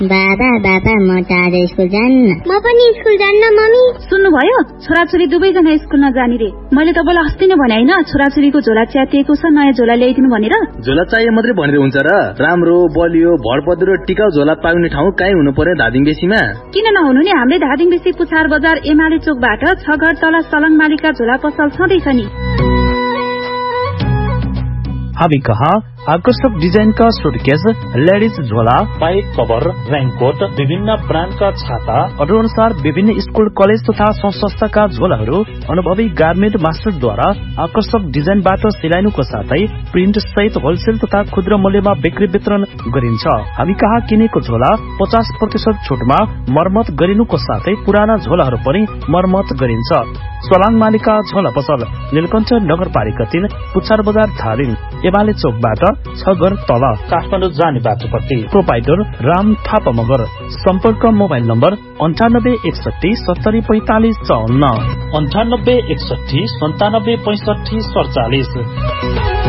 बाबा म टाढो स्कुल जान्न। म पनि स्कुल जान्न मम्मी। सुन्नुभयो, छोराछोरी दुवैजना स्कुल नजाने रे। मैले तपाईँलाई अस्ति नै भने हैन, छोराछोरीको झोला च्यातिएको छ, नयाँ झोला ल्याइदिनु भनेर। झोला चाहिए मात्रै भनेर हुन्छ र? राम्रो बलियो भरपद्रो टिकाउ झोला पाउने ठाउँ कहीँ हुनु पर्यो धादिङ बेसीमा? किन नहुनु नि, हामीले धादिङ बेसी पुछार बजार एमाले चोकबाट 6 घर तल सलङ मालिका झोला पसल छँदैछ नि। हामी कहाँ आकर्षक डिजाइन का सुटकेस, लेडीज झोला, पाइप कवर, रेनकोट, विभिन्न ब्रांड का छाता, अरू अनुसार विभिन्न स्कूल कलेज तथा संस्थाका झोलाहरू अनुभवी गार्मेन्ट मास्टर द्वारा आकर्षक डिजाइनबाट सिलाइनुको साथै प्रिन्ट सहित होलसेल तथा खुद्रा मूल्यमा बिक्री वितरण गरिन्छ। हामी कहाँ किनेको झोला 50% छुटमा मर्मत गरिनुको साथै पुराना झोलाहरू पनि मर्मत गरिन्छ। सलाङ मालिका झोला पसल, नीलकण्ठ नगरपालिका 3, पुछार बजार धादिङ, एमाले चोकबाट 6 घर तल, काठमाडौँ जाने बाटोपट्टि। प्रोपाइटर राम थापा मगर। सम्पर्क मोबाइल नम्बर 9861 70 45 54, 9861 97 65 47।